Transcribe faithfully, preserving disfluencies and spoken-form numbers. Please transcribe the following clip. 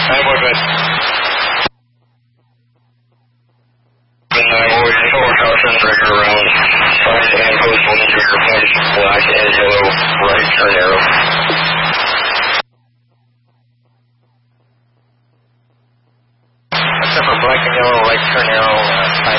I'm with it. And I'm always four cautions trigger around five and post one trigger points, black and yellow, right turn arrow. Except for black and yellow, right turn arrow, uh,